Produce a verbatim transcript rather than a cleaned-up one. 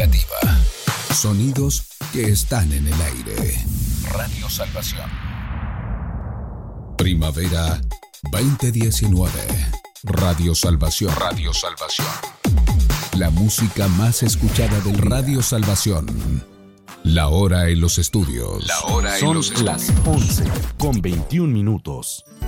educativa. Sonidos que están en el aire. Radio Salvación. Primavera veinte diecinueve. Radio Salvación. Radio Salvación. La música más escuchada del Radio Salvación. La hora en los estudios. La hora Son en los estudios. las once con veintiún minutos.